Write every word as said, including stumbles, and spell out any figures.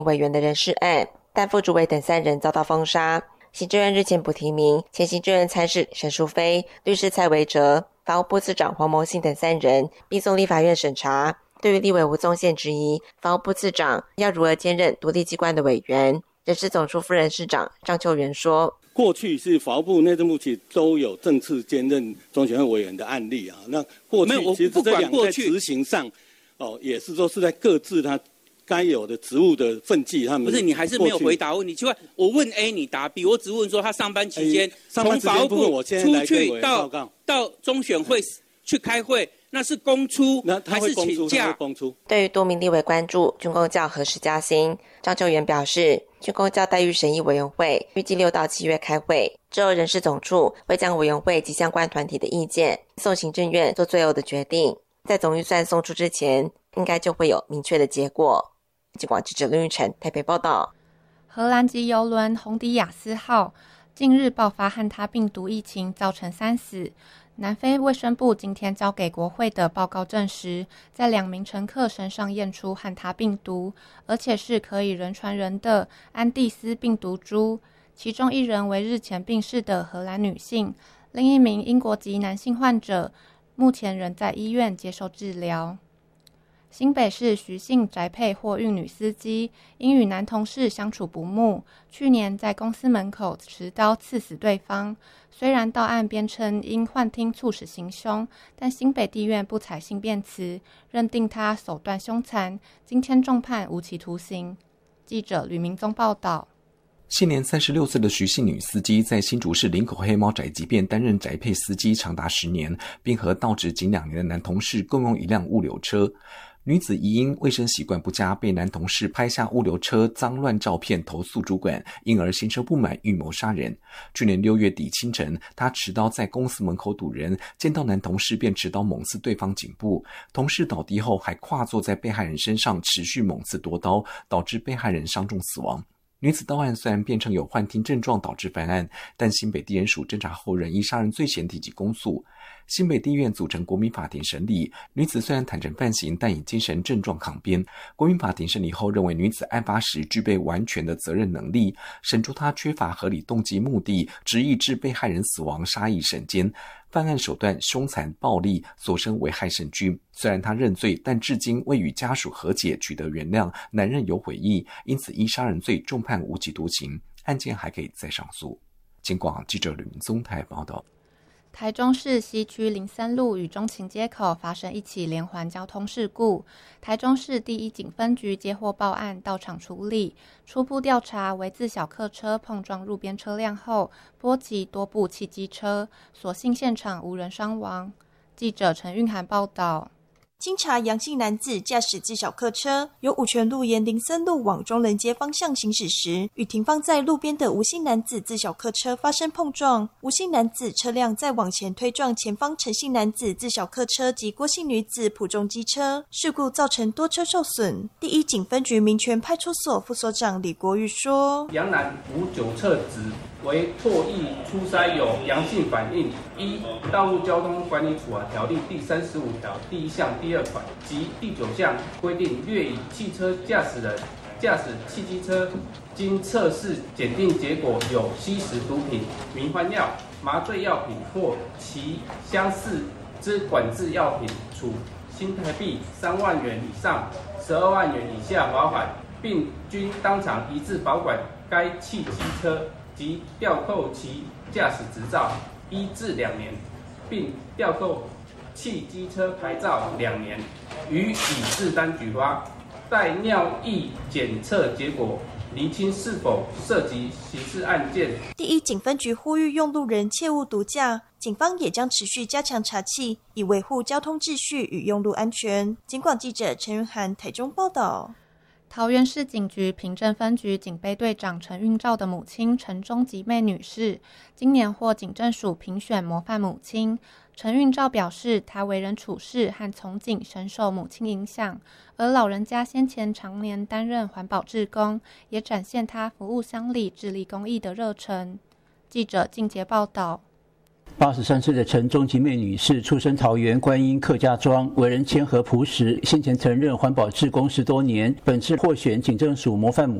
委员的人事案，但副主委等三人遭到封杀。行政院日前补提名前行政院参事沈淑妃、律师蔡维哲、法务部次长黄谋信等三人，并送立法院审查。对于立委吴宗宪质疑法务部次长要如何兼任独立机关的委员，人事总处副人事长张秋元说： 过去是法务部、内政部其实都有正式兼任中选会委员的案例啊。那过去其实这两个在执行上，哦，也是说是在各自他该有的职务的分际，他们不是你还是没有回答问题。奇怪，我问 A 你答 B， 我只问说他上班期间从法务部出去到到中选会去开会，那是公出还是请假？ 对于多名立委关注军公教何时加薪，张秋元表示，军公教待遇审议委员会预计六到七月开会，之后人事总处会将委员会及相关团体的意见送行政院做最后的决定，在总预算送出之前，应该就会有明确的结果。警广记者林玉成台北报道。 荷兰籍邮轮红迪亚斯号近日爆发汉他病毒疫情，造成三死。南非卫生部今天交给国会的报告证实，在两名乘客身上验出汉他病毒，而且是可以人传人的安第斯病毒株，其中一人为日前病逝的荷兰女性，另一名英国籍男性患者目前仍在医院接受治疗。新北市徐姓宅配货运女司机因与男同事相处不睦，去年在公司门口持刀刺死对方。虽然到案编称因幻听促使行凶，但新北地院不采信辩词，认定他手段凶残，今天重判无期徒刑。记者吕明宗报道。 现年三十六岁的徐姓女司机在新竹市林口黑猫宅急便担任宅配司机长达十年，并和到职仅两年的男同事共用一辆物流车。女子疑因卫生习惯不佳，被男同事拍下物流车脏乱照片投诉主管，因而心生不满，预谋杀人。去年六月底清晨，她持刀在公司门口堵人，见到男同事便持刀猛刺对方颈部，同事倒地后还跨坐在被害人身上持续猛刺夺刀，导致被害人伤重死亡。女子到案虽然辩称有幻听症状导致犯案，但新北地检署侦查后仍依杀人罪嫌提起公诉。新北地院组成国民法庭审理，女子虽然坦诚犯行，但以精神症状抗辩。国民法庭审理后认为女子案发时具备完全的责任能力，审出她缺乏合理动机目的，执意致被害人死亡，杀意甚坚，犯案手段凶残暴力，所生危害甚巨。虽然她认罪，但至今未与家属和解取得原谅，难认有悔意，因此依杀人罪重判无期徒刑，案件还可以再上诉。警广记者吕明宗台报道。 台中市西区林森路与中情街口发生一起连环交通事故，台中市第一警分局接获报案，到场处理。初步调查为自小客车碰撞路边车辆后，波及多部汽机车，所幸现场无人伤亡。记者陈韵涵报道。 经查，杨姓男子驾驶自小客车由五权路沿林森路往中人街方向行驶时，与停放在路边的吴姓男子自小客车发生碰撞。吴姓男子车辆再往前推撞前方陈姓男子自小客车及郭姓女子普重机车，事故造成多车受损。第一警分局民权派出所副所长李国玉说： 杨男无酒测值为唾液初筛有阳性反应，依《道路交通管理处罚条例》第三十五条第一项第二款及第九项规定，略以汽车驾驶人驾驶汽机车，经测试检定结果有吸食毒品、迷幻药、麻醉药品或其相似之管制药品，处新台币三万元以上十二万元以下罚款，并均当场移至保管该汽机车及吊扣其驾驶执照一至两年，并吊扣汽机车牌照两年，予以适当举发。待尿液检测结果厘清是否涉及刑事案件。 第一警分局呼吁用路人切勿毒驾，警方也将持续加强查缉，以维护交通秩序与用路安全。警广记者陈云涵台中报道。 桃园市警局平镇分局警备队长陈运照的母亲陈钟吉妹女士，今年获警政署评选模范母亲。陈运照表示，她为人处事和从警深受母亲影响，而老人家先前常年担任环保志工，也展现她服务乡里、致力公益的热忱。记者靳杰报道。 八十三岁的陈钟吉妹女士出身桃园观音客家庄，为人谦和朴实，先前曾任环保志工十多年，本次获选警政署模范母